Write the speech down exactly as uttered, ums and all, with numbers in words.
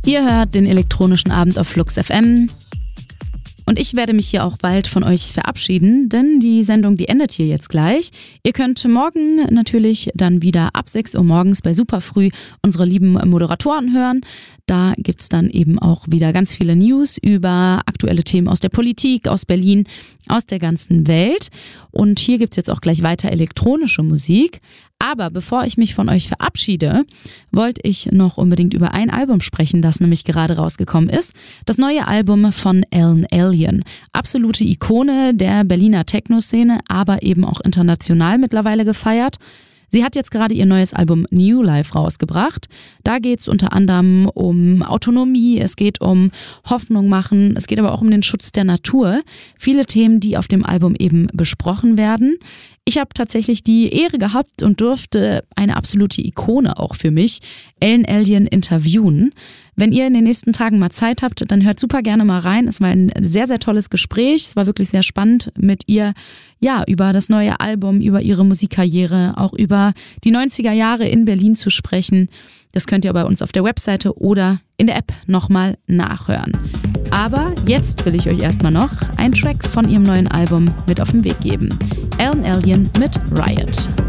Ihr hört den elektronischen Abend auf Flux F M. Und ich werde mich hier auch bald von euch verabschieden, denn die Sendung, die endet hier jetzt gleich. Ihr könnt morgen natürlich dann wieder ab sechs Uhr morgens bei Superfrüh unsere lieben Moderatoren hören. Da gibt's dann eben auch wieder ganz viele News über aktuelle Themen aus der Politik, aus Berlin, aus der ganzen Welt. Und hier gibt's jetzt auch gleich weiter elektronische Musik. Aber bevor ich mich von euch verabschiede, wollte ich noch unbedingt über ein Album sprechen, das nämlich gerade rausgekommen ist. Das neue Album von Ellen Allien. Absolute Ikone der Berliner Techno-Szene, aber eben auch international mittlerweile gefeiert. Sie hat jetzt gerade ihr neues Album New Life rausgebracht. Da geht's unter anderem um Autonomie, es geht um Hoffnung machen, es geht aber auch um den Schutz der Natur. Viele Themen, die auf dem Album eben besprochen werden. Ich habe tatsächlich die Ehre gehabt und durfte eine absolute Ikone auch für mich, Ellen Allien, interviewen. Wenn ihr in den nächsten Tagen mal Zeit habt, dann hört super gerne mal rein. Es war ein sehr, sehr tolles Gespräch. Es war wirklich sehr spannend, mit ihr ja über das neue Album, über ihre Musikkarriere, auch über die neunziger Jahre in Berlin zu sprechen. Das könnt ihr bei uns auf der Webseite oder in der App nochmal nachhören. Aber jetzt will ich euch erstmal noch einen Track von ihrem neuen Album mit auf den Weg geben. Ellen Allien mit Riot.